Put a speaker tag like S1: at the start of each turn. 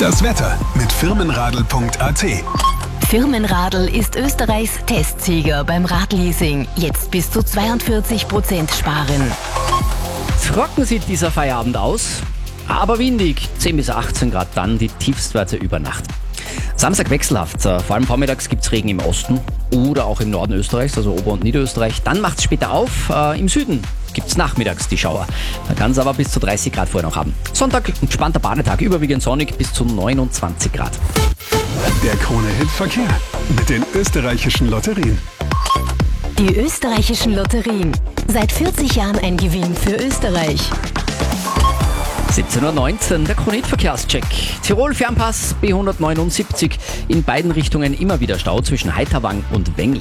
S1: Das Wetter mit firmenradl.at.
S2: Firmenradl ist Österreichs Testsieger beim Radleasing. Jetzt bis zu 42% sparen.
S3: Trocken sieht dieser Feierabend aus, aber windig. 10 bis 18 Grad dann, die Tiefstwerte über Nacht. Samstag wechselhaft, vor allem vormittags gibt es Regen im Osten oder auch im Norden Österreichs, also Ober- und Niederösterreich. Dann macht es später auf, im Süden gibt es nachmittags die Schauer. Man kann es aber bis zu 30 Grad vorher noch haben. Sonntag entspannter Badetag, überwiegend sonnig bis zu 29 Grad.
S1: Der Krone-Hit Verkehr mit den österreichischen Lotterien.
S2: Die österreichischen Lotterien. Seit 40 Jahren ein Gewinn für Österreich.
S3: 17.19 Uhr, der Krone-Hit-Verkehrscheck. Tirol Fernpass B179, in beiden Richtungen immer wieder Stau zwischen Heiterwang und Wengl.